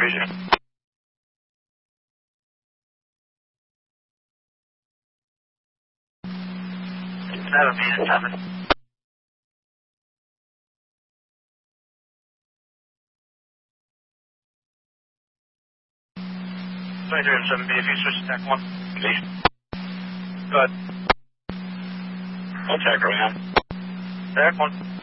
appreciate it. 7 23 and 7B, if you switch to TAC 1. Go ahead. I'll check right now. TAC 1.